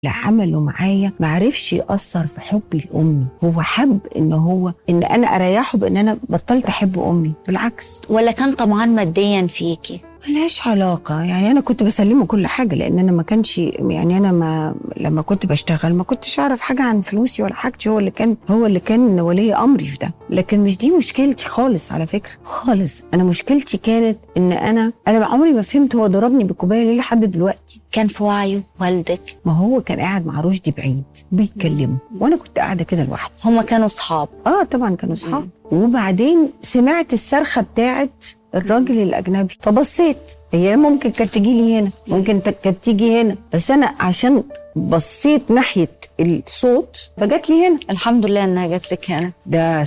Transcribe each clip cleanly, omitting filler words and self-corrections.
اللي عمله معايا ما عرفش يأثر في حبي لأمي. هو حب إن أنا أريحه بإن أنا بطلت أحب أمي، بالعكس. ولا كان طمعان ماديا فيكي؟ ملهاش علاقة، يعني أنا كنت بسلمه كل حاجة، لأن أنا ما كانش، يعني أنا لما كنت بشتغل ما كنتش أعرف حاجة عن فلوسي ولا حاجتي، هو اللي كان ولي أمري في ده. لكن مش دي مشكلتي خالص على فكرة، خالص. أنا مشكلتي كانت إن أنا عمري ما فهمت هو ضربني بالكوباية ليه لحد دلوقتي. كان في وعيه والدك؟ ما هو كان قاعد مع رشدي بعيد بيتكلموا، وأنا كنت قاعدة كده لوحدي. هما كانوا صحاب؟ طبعا كانوا صحاب. وبعدين سمعت الصرخة بتاعت الراجل الأجنبي، فبصيت. هي ممكن كانت تجيلي هنا، ممكن كانت تيجي هنا، بس أنا عشان بصيت ناحية الصوت فجات لي هنا. الحمد لله إنها جات لك هنا. ده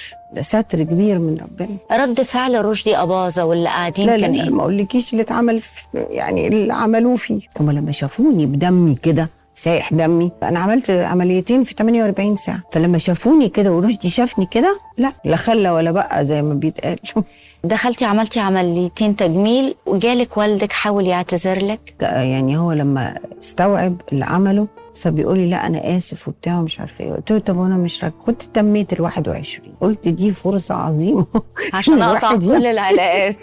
ستر كبير من ربنا. رد فعل رشدي أباظة واللي قاعدين كان إيه؟ لا، ما أقولكيش اللي اتعمل يعني اللي عملوه فيه. هم لما شافوني بدمي كده سايح دمي، انا عملت عمليتين في 48 ساعه، فلما شافوني كده ورشدي شافني كده، لا خلى ولا بقى زي ما بيتقال. دخلتي عملتي عمليتين تجميل وجالك والدك حاول يعتذر لك؟ يعني هو لما استوعب اللي عمله فبيقول لي لا انا اسف وبتاع ومش عارفه ايه. قلت له طب وانا مش كنت تميت ال21. قلت دي فرصه عظيمه عشان اقطع كل العلاقات.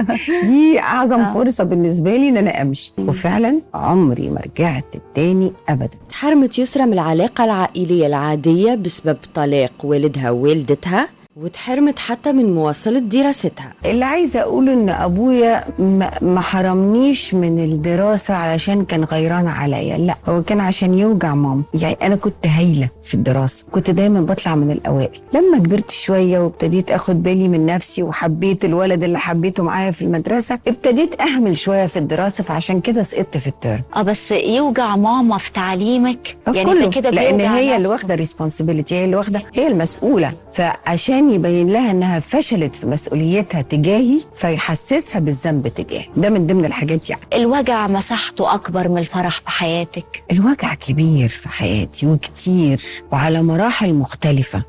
دي اعظم فرصه بالنسبه لي ان انا امشي. وفعلا عمري ما رجعت تاني ابدا. تحرمت يسرى من العلاقه العائليه العاديه بسبب طلاق والدها ووالدتها، وتحرمت حتى من مواصلة دراستها. اللي عايزة أقول إن أبويا ما حرمنيش من الدراسة علشان كان غيران عليا، لا، هو كان عشان يوجع ماما. يعني أنا كنت هايلة في الدراسة، كنت دايما بطلع من الأوائل. لما كبرت شوية وابتديت أخد بالي من نفسي وحبيت الولد اللي حبيته معايا في المدرسة، ابتديت أهمل شوية في الدراسة، فعشان كده سقطت في الترم. بس يوجع ماما في تعليمك يعني كله كده، لأن هي اللي واخدة ريسبونسبيلتي، هي المسؤولة. فعشان يبين لها انها فشلت في مسؤوليتها تجاهي فيحسسها بالذنب تجاهي. ده من ضمن الحاجات. يعني الوجع مساحته اكبر من الفرح في حياتك؟ الوجع كبير في حياتي وكتير وعلى مراحل مختلفة،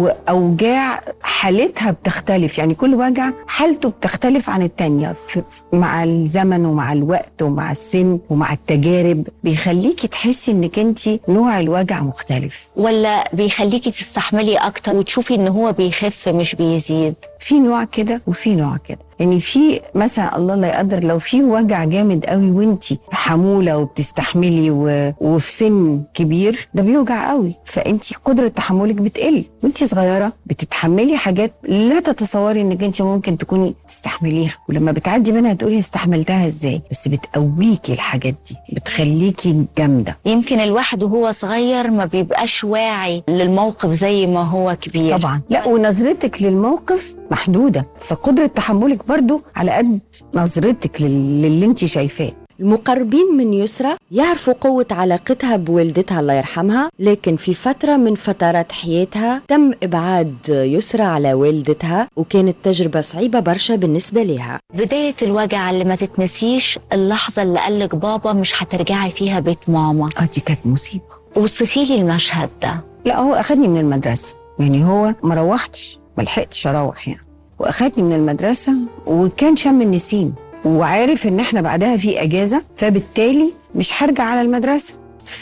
واوجاع حالتها بتختلف. يعني كل وجع حالته بتختلف عن التانية مع الزمن ومع الوقت ومع السن ومع التجارب. بيخليكي تحسي انك انتي نوع الوجع مختلف، ولا بيخليكي تستحملي اكتر وتشوفي ان هو بيخف مش بيزيد؟ في نوع كده وفي نوع كده. يعني في مثلا الله لا يقدر لو في وجع جامد قوي وانتي حمولة وبتستحملي وفي سن كبير، ده بيوجع قوي، فانتي قدرة تحملك بتقل. وانتي صغيرة بتتحملي حاجات لا تتصوري انك انتي ممكن تكوني تستحمليها، ولما بتعدي منها تقولي استحملتها ازاي. بس بتقويكي الحاجات دي، بتخليكي جامدة. يمكن الواحد وهو صغير ما بيبقاش واعي للموقف زي ما هو كبير. طبعا لا، ونظرتك للموقف محدودة، فقدرة تحملك برضو على قد نظرتك للي انت شايفاه. المقربين من يسرى يعرفوا قوة علاقتها بوالدتها الله يرحمها، لكن في فترة من فترات حياتها تم إبعاد يسرى على والدتها، وكانت تجربة صعيبة برشا بالنسبة لها. بداية الوجع اللي ما تتنسيش اللحظة اللي قالك بابا مش هترجعي فيها بيت ماما. دي كانت مصيبة. وصفي لي المشهد ده. لا، هو أخدني من المدرسة، يعني هو ما روحتش، ما لحقتش أروح يعني، وأخدني من المدرسة وكان شم النسيم وعارف ان احنا بعدها في اجازه، فبالتالي مش هرجع على المدرسه.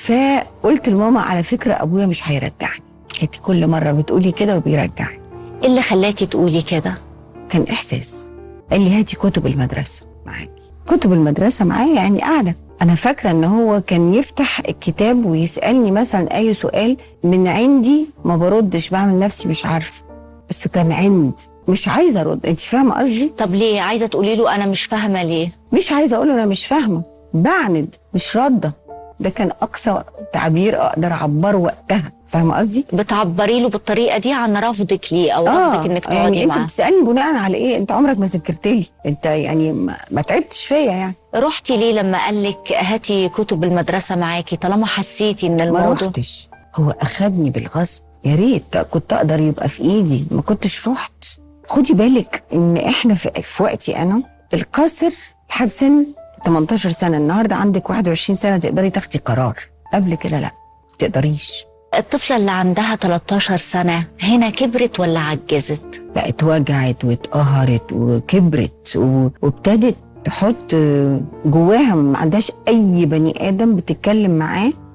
فقلت لماما على فكره ابويا مش هيرجعني. انت كل مره بتقولي كده وبيرجعني. ايه اللي خلاكي تقولي كده؟ كان احساس. قال لي هاتي كتب المدرسه معاكي. كتب المدرسه معايا يعني قاعده. انا فاكره ان هو كان يفتح الكتاب ويسالني مثلا اي سؤال من عندي، ما بردش، بعمل نفسي مش عارفه، بس كان مش عايزه ارد. انت فاهمه قصدي؟ طب ليه عايزه تقولي له انا مش فاهمه ليه؟ مش عايزه اقول له انا مش فاهمه، بعند مش راده. ده كان اقصى تعبير اقدر اعبره وقتها. فاهمه قصدي؟ بتعبري له بالطريقه دي عن رفضك ليه او رفضك انك تقعدي يعني معاه؟ انت بتسالني بناء على ايه؟ انت عمرك ما ذاكرت لي، انت يعني ما تعبتش فيا يعني. رحتي ليه لما قال لك هاتي كتب المدرسه معاكي طالما حسيتي ان الموضوع؟ ما رحتش، هو اخدني بالغصب. يا ريت كنت اقدر يبقى في ايدي، ما كنتش رحت. خدي بالك ان احنا في وقتي انا القاصر لحد سن 18 سنه، النهارده عندك 21 سنه تقدري تاخدي قرار، قبل كده لا تقدريش. الطفله اللي عندها 13 سنه هنا كبرت ولا عجزت؟ لا، اتوجعت واتقهرت وكبرت وابتدت تحط جواها، ما عندهاش اي بني ادم بتتكلم معاه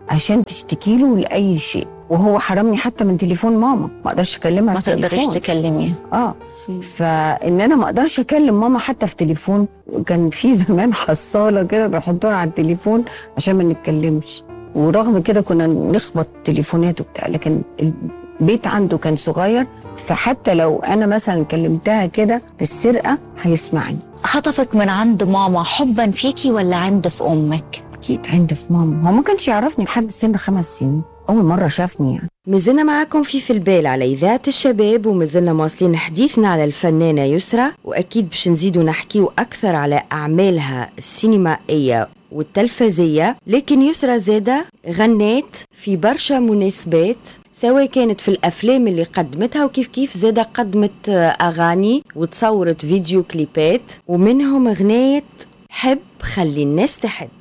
عشان تشتكي له لاي شيء، وهو حرمني حتى من تليفون ماما، ما اقدرش اكلمها ما في تليفون. تقدريش تكلميها. فان انا ما اقدرش اكلم ماما حتى في تليفون. كان في زمان حصاله كده بيحطوها على التليفون عشان ما نتكلمش، ورغم كده كنا نخبط تليفونات وبتاع، لكن البيت عنده كان صغير، فحتى لو انا مثلا كلمتها كده في السرقه هيسمعني. خطفك من عند ماما حبا فيكي ولا عند في امك؟ اكيد عند في ماما، هو ما كانش يعرفني لحد سن 5 سنين، اول مره شافني يعني. مازلنا معاكم في البال على إذاعة الشباب، ومازلنا مواصلين حديثنا على الفنانة يسرى، وأكيد باش نزيدوا نحكيو أكثر على أعمالها السينمائية والتلفزية. لكن يسرى زادة غنات في برشا مناسبات، سواء كانت في الأفلام اللي قدمتها، وكيف كيف زادة قدمت أغاني وتصورت فيديو كليبات، ومنهم غناية حب خلي الناس تحب.